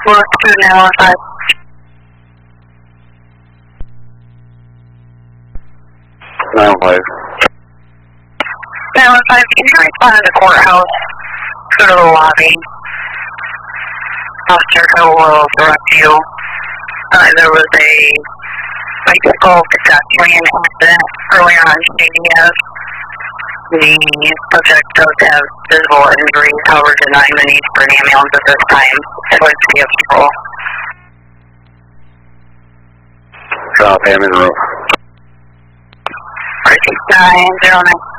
Look to 915. 915. 915, can you respond to the courthouse? Go to the lobby. Officer Hill will direct you. There was a bicycle pedestrian accident earlier on Shady Ave. The subject does have visible injuries, however, did not even need for an ambulance at this time. It's going to be a patrol. Drop him in the room. 909.